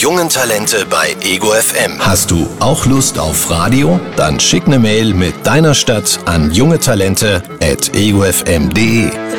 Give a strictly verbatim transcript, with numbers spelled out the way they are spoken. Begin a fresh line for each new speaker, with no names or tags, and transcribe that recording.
jungen Talente bei Ego F M.
Hast du auch Lust auf Radio? Dann schick eine Mail mit deiner Stadt an jungetalente at ego f m punkt de.